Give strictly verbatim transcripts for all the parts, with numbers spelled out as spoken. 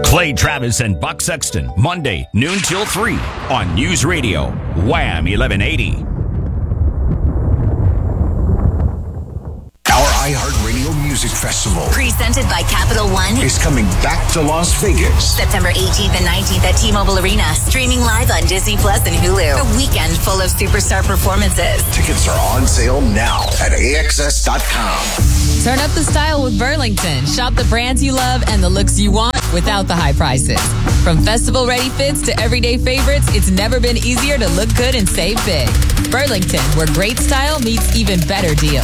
Clay Travis and Buck Sexton, Monday, noon till three on News Radio, Wham eleven eighty. Our iHeartRadio Music Festival, presented by Capital One, is coming back to Las Vegas. September eighteenth and nineteenth at T-Mobile Arena. Streaming live on Disney Plus and Hulu. A weekend full of superstar performances. Tickets are on sale now at A X S dot com. Turn up the style with Burlington. Shop the brands you love and the looks you want without the high prices. From festival-ready fits to everyday favorites, it's never been easier to look good and save big. Burlington, where great style meets even better deals.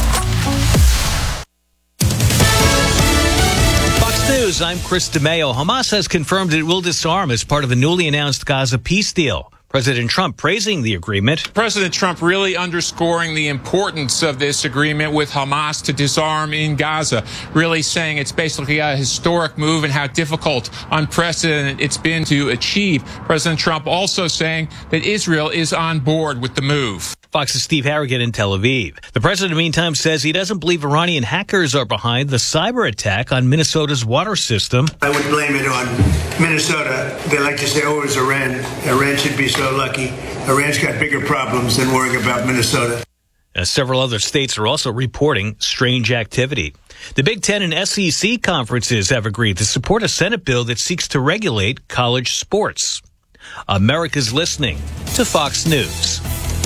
News, I'm Chris DeMaio. Hamas has confirmed it will disarm as part of the newly announced Gaza peace deal. President Trump praising the agreement. President Trump really underscoring the importance of this agreement with Hamas to disarm in Gaza, really saying it's basically a historic move and how difficult, unprecedented it's been to achieve. President Trump also saying that Israel is on board with the move. Fox's Steve Harrigan in Tel Aviv. The president, meantime, says he doesn't believe Iranian hackers are behind the cyber attack on Minnesota's water system. I would blame it on Minnesota. They like to say, oh, it was Iran. Iran should be so lucky. Iran's got bigger problems than worrying about Minnesota. Uh, several other states are also reporting strange activity. The Big Ten and S E C conferences have agreed to support a Senate bill that seeks to regulate college sports. America's listening to Fox News.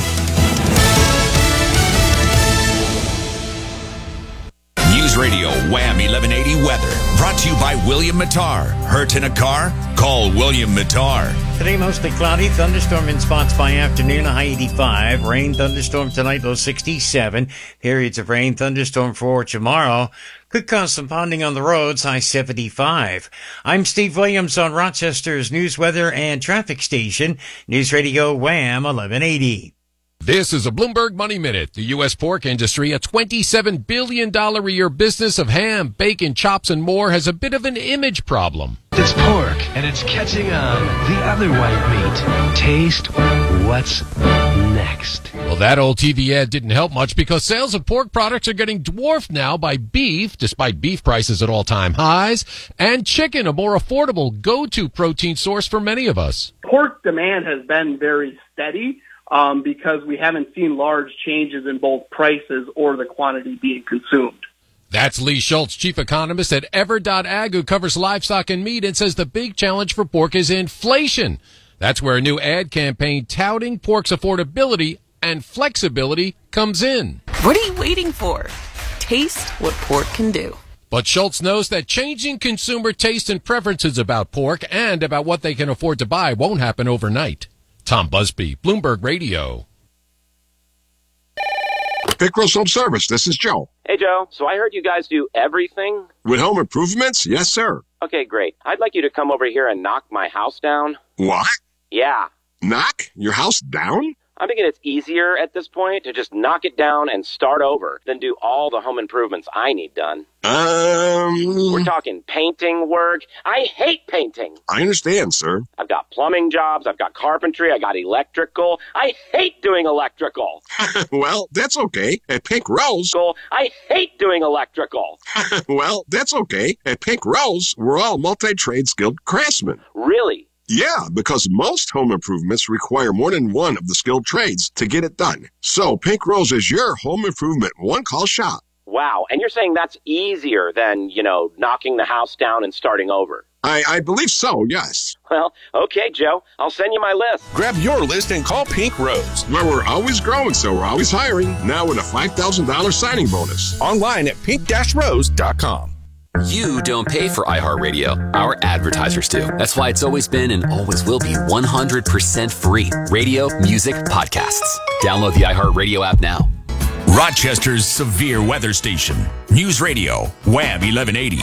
News Radio, Wham eleven eighty weather. Brought to you by William Mattar. Hurt in a car? Call William Mattar. Today, mostly cloudy. Thunderstorm in spots by afternoon, high eighty-five. Rain, thunderstorm tonight, low sixty-seven. Periods of rain, thunderstorm for tomorrow. Could cause some ponding on the roads, high seventy-five. I'm Steve Williams on Rochester's news, weather, and traffic station. News Radio, Wham eleven eighty. This is a Bloomberg Money Minute. The U S pork industry, a twenty-seven billion dollars a year business of ham, bacon, chops, and more, has a bit of an image problem. It's pork, and it's catching on. The other white meat. Taste what's next. Well, that old T V ad didn't help much because sales of pork products are getting dwarfed now by beef, despite beef prices at all-time highs, and chicken, a more affordable go-to protein source for many of us. Pork demand has been very steady. Um, because we haven't seen large changes in both prices or the quantity being consumed. That's Lee Schultz, chief economist at Ever dot Ag, who covers livestock and meat and says the big challenge for pork is inflation. That's where a new ad campaign touting pork's affordability and flexibility comes in. What are you waiting for? Taste what pork can do. But Schultz knows that changing consumer taste and preferences about pork and about what they can afford to buy won't happen overnight. Tom Busby, Bloomberg Radio. Pickrose Home Service, this is Joe. Hey, Joe. So I heard you guys do everything? With home improvements? Yes, sir. Okay, great. I'd like you to come over here and knock my house down. What? Yeah. Knock your house down? I'm thinking it's easier at this point to just knock it down and start over than do all the home improvements I need done. Um... We're talking painting work. I hate painting. I understand, sir. I've got plumbing jobs. I've got carpentry. I got electrical. I hate doing electrical. Well, that's okay. At Pink Rose... I hate doing electrical. Well, that's okay. At Pink Rose, we're all multi-trade skilled craftsmen. Really? Yeah, because most home improvements require more than one of the skilled trades to get it done. So Pink Rose is your home improvement one-call shop. Wow, and you're saying that's easier than, you know, knocking the house down and starting over? I, I believe so, yes. Well, okay, Joe. I'll send you my list. Grab your list and call Pink Rose. Well, we're always growing, so we're always hiring. Now with a five thousand dollars signing bonus. Online at pink dash rose dot com. You don't pay for iHeartRadio. Our advertisers do. That's why it's always been and always will be one hundred percent free. Radio, music, podcasts. Download the iHeartRadio app now. Rochester's severe weather station. News Radio, Wham eleven eighty.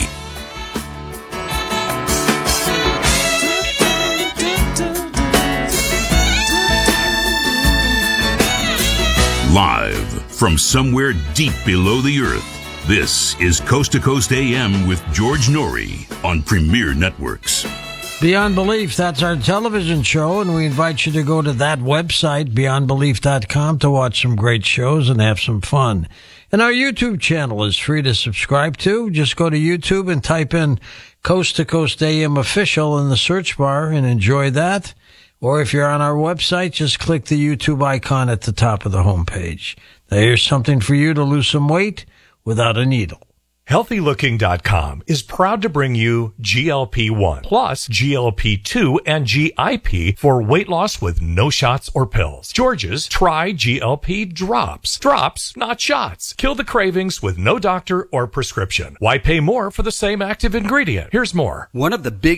Live from somewhere deep below the earth. This is Coast to Coast A M with George Norrie on Premier Networks. Beyond Belief, that's our television show, and we invite you to go to that website, beyond belief dot com, to watch some great shows and have some fun. And our YouTube channel is free to subscribe to. Just go to YouTube and type in Coast to Coast A M Official in the search bar and enjoy that. Or if you're on our website, just click the YouTube icon at the top of the homepage. Now here's something for you to lose some weight without a needle. Healthy Looking dot com is proud to bring you G L P one plus G L P two and G I P for weight loss with no shots or pills. George's Try G L P Drops. Drops, not shots. Kill the cravings with no doctor or prescription. Why pay more for the same active ingredient? Here's more. One of the big